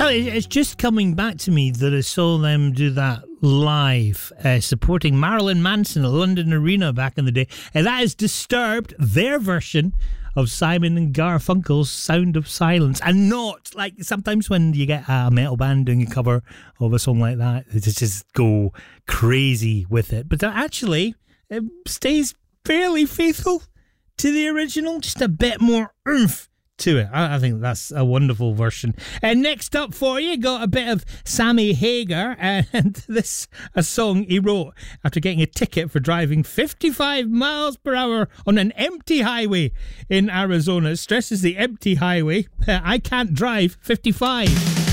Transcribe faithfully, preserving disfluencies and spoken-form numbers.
Oh, it's just coming back to me that I saw them do that live, uh, supporting Marilyn Manson at London Arena back in the day. And that is Disturbed, their version of Simon and Garfunkel's Sound of Silence. And not, like, sometimes when you get a metal band doing a cover of a song like that, they just go crazy with it. But actually, it stays fairly faithful to the original, just a bit more oomph to it. I, I think that's a wonderful version. And next up for you, got a bit of Sammy Hagar, and this a song he wrote after getting a ticket for driving fifty-five miles per hour on an empty highway in Arizona. It stresses the empty highway. I can't drive fifty-five.